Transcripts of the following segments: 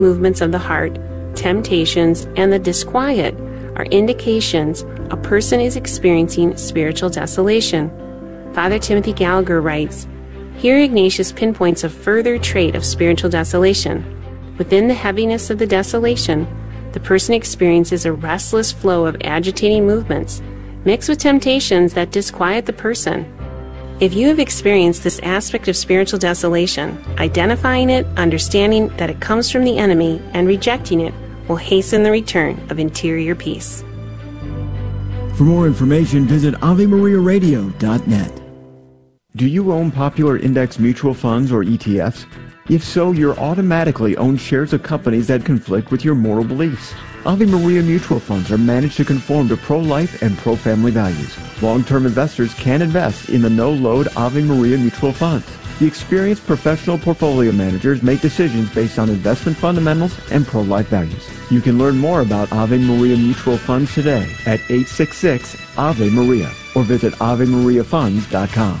movements of the heart, temptations, and the disquiet are indications a person is experiencing spiritual desolation. Father Timothy Gallagher writes, "Here Ignatius pinpoints a further trait of spiritual desolation. Within the heaviness of the desolation, the person experiences a restless flow of agitating movements, mixed with temptations that disquiet the person." If you have experienced this aspect of spiritual desolation, identifying it, understanding that it comes from the enemy, and rejecting it will hasten the return of interior peace. For more information, visit AveMariaRadio.net. Do you own popular index mutual funds or ETFs? If so, you're automatically own shares of companies that conflict with your moral beliefs. Ave Maria mutual funds are managed to conform to pro-life and pro-family values. Long-term investors can invest in the no-load Ave Maria mutual funds. The experienced professional portfolio managers make decisions based on investment fundamentals and pro-life values. You can learn more about Ave Maria mutual funds today at 866-AVE-MARIA or visit AveMariaFunds.com.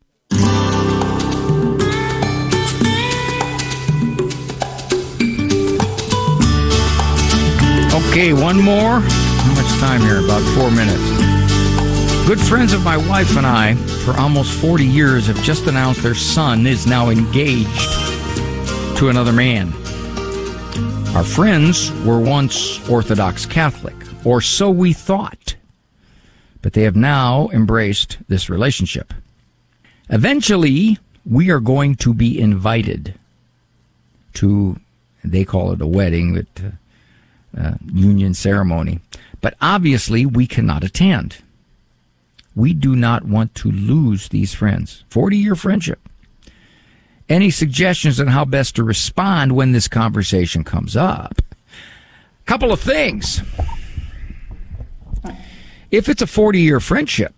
Okay, one more. How much time here? About 4 minutes. Good friends of my wife and I, for almost 40 years, have just announced their son is now engaged to another man. Our friends were once Orthodox Catholic, or so we thought, but they have now embraced this relationship. Eventually, we are going to be invited to, they call it a wedding, but union ceremony. But obviously, we cannot attend. We do not want to lose these friends. 40-year friendship. Any suggestions on how best to respond when this conversation comes up? Couple of things. If it's a 40-year friendship,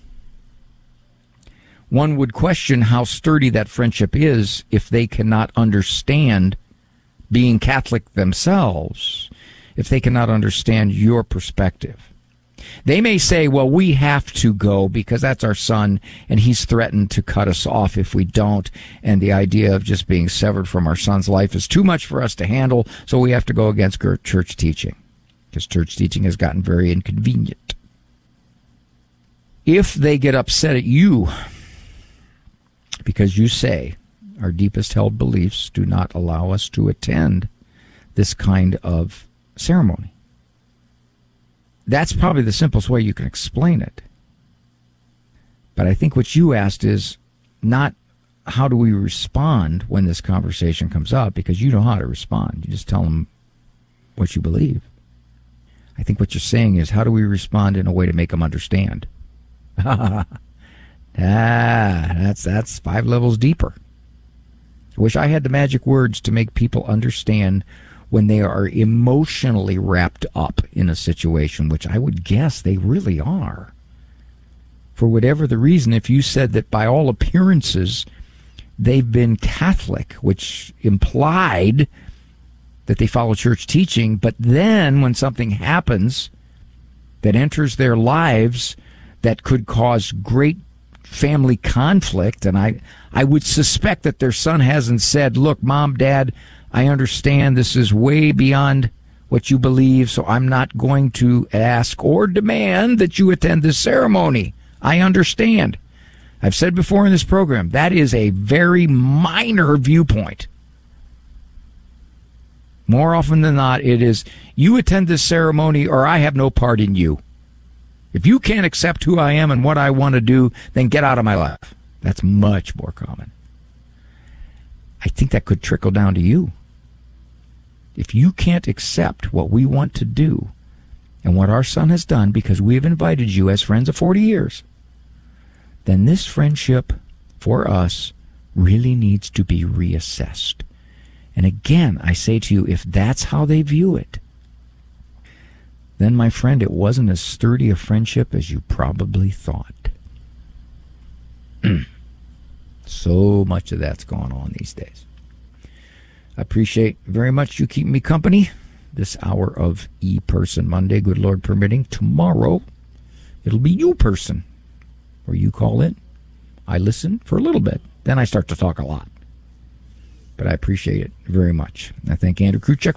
one would question how sturdy that friendship is if they cannot understand being Catholic themselves, if they cannot understand your perspective. They may say, well, we have to go because that's our son, and he's threatened to cut us off if we don't, and the idea of just being severed from our son's life is too much for us to handle, so we have to go against church teaching, because church teaching has gotten very inconvenient. If they get upset at you because you say our deepest held beliefs do not allow us to attend this kind of ceremony, that's probably the simplest way you can explain it. But I think what you asked is not how do we respond when this conversation comes up, because you know how to respond. You just tell them what you believe. I think what you're saying is how do we respond in a way to make them understand? That's 5 levels deeper. I wish I had the magic words to make people understand when they are emotionally wrapped up in a situation, which I would guess they really are. For whatever the reason, if you said that by all appearances they've been Catholic, which implied that they follow church teaching, but then when something happens that enters their lives that could cause great family conflict, and I would suspect that their son hasn't said, look, Mom, Dad, I understand this is way beyond what you believe, so I'm not going to ask or demand that you attend this ceremony. I understand. I've said before in this program, that is a very minor viewpoint. More often than not, it is, you attend this ceremony or I have no part in you. If you can't accept who I am and what I want to do, then get out of my life. That's much more common. I think that could trickle down to you. If you can't accept what we want to do and what our son has done because we have invited you as friends of 40 years, then this friendship for us really needs to be reassessed. And again, I say to you, if that's how they view it, then, my friend, it wasn't as sturdy a friendship as you probably thought. So much of that's going on these days. I appreciate very much you keeping me company this hour of E-Person Monday, good Lord permitting. Tomorrow, it'll be You-Person, where you call in. I listen for a little bit, then I start to talk a lot. but I appreciate it very much. I thank Andrew Kruchek